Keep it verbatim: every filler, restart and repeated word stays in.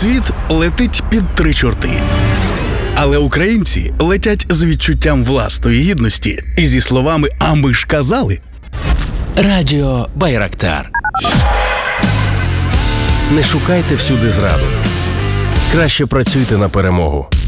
Світ летить під три чорти. Але українці летять з відчуттям власної гідності і зі словами «А ми ж казали». Радіо Байрактар. Не шукайте всюди зраду. Краще працюйте на перемогу.